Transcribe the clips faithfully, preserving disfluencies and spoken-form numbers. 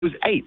was eight.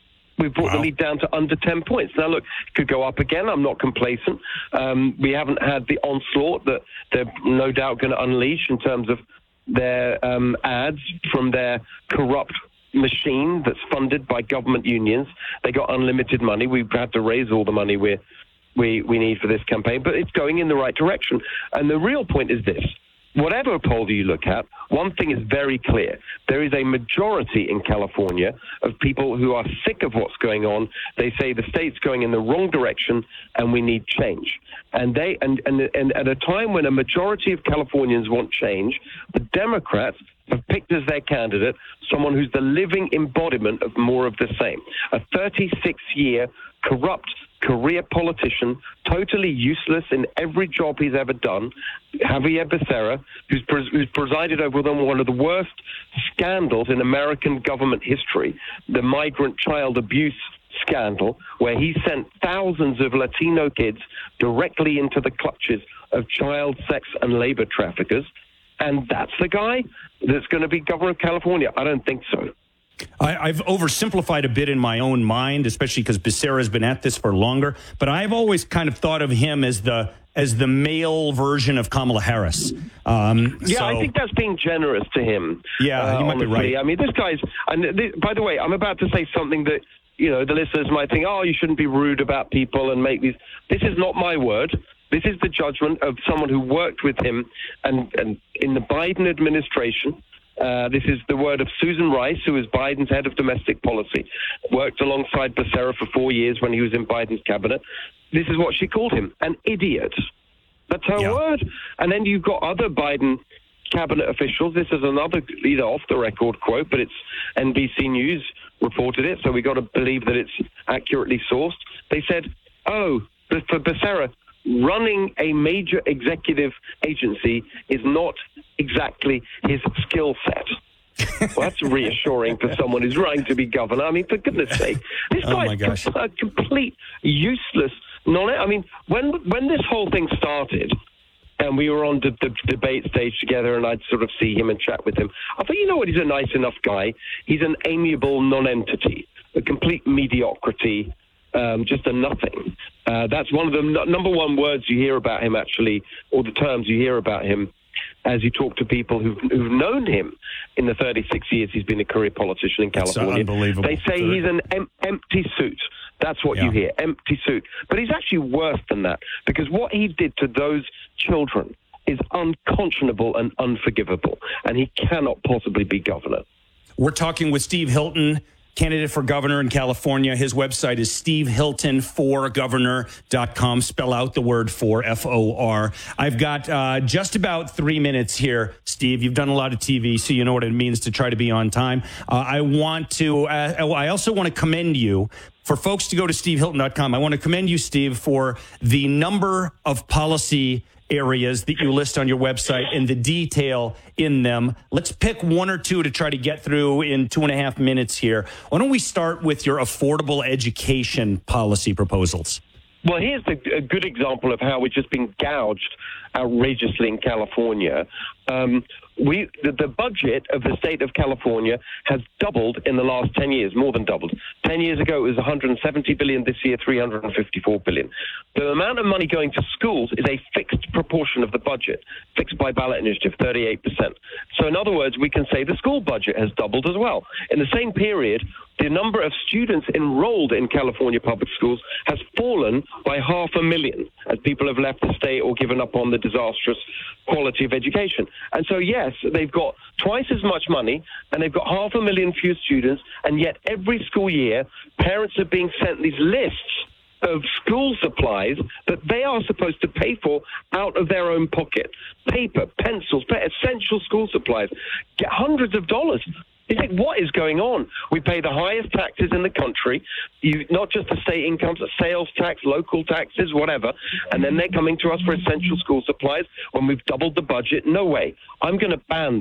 We brought wow. the lead down to under ten points. Now, look, it could go up again. I'm not complacent. Um, we haven't had the onslaught that they're no doubt going to unleash in terms of their um, ads from their corrupt machine that's funded by government unions. They got unlimited money. We've had to raise all the money we we we need for this campaign, but it's going in the right direction. And the real point is this. Whatever poll you look at, one thing is very clear. There is a majority in California of people who are sick of what's going on. They say the state's going in the wrong direction and we need change. And they and, and, and at a time when a majority of Californians want change, the Democrats have picked as their candidate someone who's the living embodiment of more of the same. A thirty-six-year corrupt career politician, totally useless in every job he's ever done, Javier Becerra, who's, pres- who's presided over one of the worst scandals in American government history, the migrant child abuse scandal, where he sent thousands of Latino kids directly into the clutches of child sex and labor traffickers. And that's the guy that's going to be governor of California? I don't think so. I, I've oversimplified a bit in my own mind, especially because Becerra has been at this for longer. But I've always kind of thought of him as the as the male version of Kamala Harris. Um, yeah, so, I think that's being generous to him. Yeah, uh, you might honestly. be right. I mean, this guy's. And th- by the way, I'm about to say something that you know the listeners might think, oh, you shouldn't be rude about people and make these. This is not my word. This is the judgment of someone who worked with him and, and in the Biden administration. Uh, this is the word of Susan Rice, who is Biden's head of domestic policy, worked alongside Becerra for four years when he was in Biden's cabinet. This is what she called him, an idiot. That's her yeah. word. And then you've got other Biden cabinet officials. This is another either off-the-record quote, but it's N B C News reported it, so we got to believe that it's accurately sourced. They said, oh, for Becerra, running a major executive agency is not exactly his skill set. Well, that's reassuring for someone who's running to be governor. I mean, for goodness sake, this oh guy is a complete useless non. I mean, when when this whole thing started, and we were on the, the debate stage together, and I'd sort of see him and chat with him, I thought, you know what, he's a nice enough guy. He's an amiable non-entity, a complete mediocrity. Um, just a nothing. Uh, that's one of the n- number one words you hear about him, actually, or the terms you hear about him as you talk to people who've, who've known him in the thirty-six years he's been a career politician in California. It's unbelievable. They say he's an em- empty suit. That's what yeah. you hear, empty suit. But he's actually worse than that, because what he did to those children is unconscionable and unforgivable, and he cannot possibly be governor. We're talking with Steve Hilton, candidate for governor in California. His website is steve hilton for governor dot com. Spell out the word for, F O R. I've got uh, just about three minutes here, Steve. You've done a lot of T V, so you know what it means to try to be on time. Uh, I want to, uh, I also want to commend you. For folks to go to steve hilton dot com, I want to commend you, Steve, for the number of policy areas that you list on your website and the detail in them. Let's pick one or two to try to get through in two and a half minutes here. Why don't we start with your affordable education policy proposals? Well, here's the, a good example of how we're just being gouged outrageously in California. Um, we the, the budget of the state of California has doubled in the last ten years, more than doubled. Ten years ago, it was one hundred seventy billion dollars. This year, three hundred fifty-four billion dollars. The amount of money going to schools is a fixed proportion of the budget, fixed by ballot initiative, thirty-eight percent. So in other words, we can say the school budget has doubled as well. In the same period, the number of students enrolled in California public schools has fallen by half a million as people have left the state or given up on the disastrous quality of education. And so, yes, they've got twice as much money and they've got half a million fewer students, and yet every school year, parents are being sent these lists of school supplies that they are supposed to pay for out of their own pocket. Paper, pencils, essential school supplies, get hundreds of dollars. You think, what is going on? We pay the highest taxes in the country, you, not just the state incomes, sales tax, local taxes, whatever, and then they're coming to us for essential school supplies when we've doubled the budget. No way. I'm going to ban that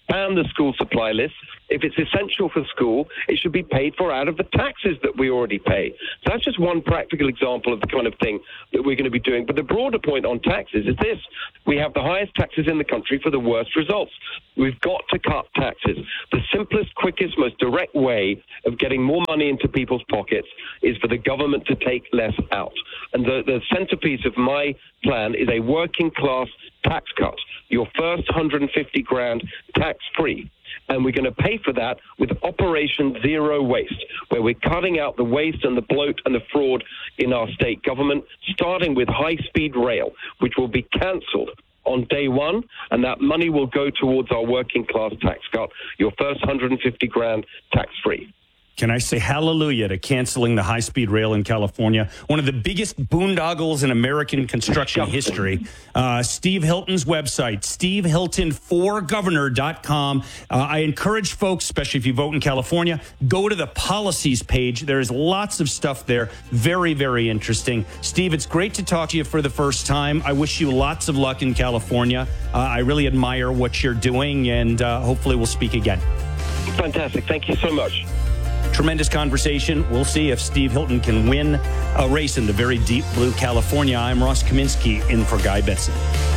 expand the school supply list. If it's essential for school, it should be paid for out of the taxes that we already pay. So that's just one practical example of the kind of thing that we're going to be doing. But the broader point on taxes is this. We have the highest taxes in the country for the worst results. We've got to cut taxes. The simplest, quickest, most direct way of getting more money into people's pockets is for the government to take less out. And the, the centerpiece of my plan is a working class tax cut. Your first one hundred fifty grand tax-free. And we're going to pay for that with Operation Zero Waste, where we're cutting out the waste and the bloat and the fraud in our state government, starting with high-speed rail, which will be cancelled on day one, and that money will go towards our working class tax cut, your first one hundred fifty grand tax-free. Can I say hallelujah to canceling the high-speed rail in California? One of the biggest boondoggles in American construction history. Uh, Steve Hilton's website, steve hilton for governor dot com. Uh, I encourage folks, especially if you vote in California, go to the policies page. There's lots of stuff there. Very, very interesting. Steve, it's great to talk to you for the first time. I wish you lots of luck in California. Uh, I really admire what you're doing, and uh, hopefully we'll speak again. Fantastic. Thank you so much. Tremendous conversation. We'll see if Steve Hilton can win a race in the very deep blue California. I'm Ross Kaminsky in for Guy Benson.